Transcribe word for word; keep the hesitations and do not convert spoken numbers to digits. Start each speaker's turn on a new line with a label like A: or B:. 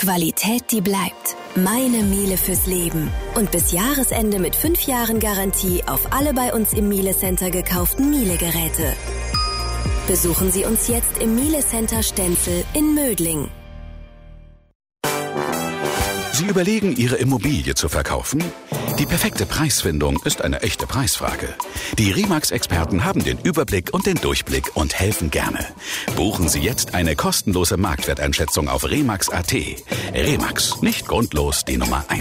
A: Qualität, die bleibt. Meine Miele fürs Leben. Und bis Jahresende mit fünf Jahren Garantie auf alle bei uns im Miele Center gekauften Miele-Geräte. Besuchen Sie uns jetzt im Miele Center Stenzel in Mödling.
B: Sie überlegen, Ihre Immobilie zu verkaufen? Die perfekte Preisfindung ist eine echte Preisfrage. Die Remax-Experten haben den Überblick und den Durchblick und helfen gerne. Buchen Sie jetzt eine kostenlose Marktwerteinschätzung auf remax punkt at. Remax, nicht grundlos die Nummer eins.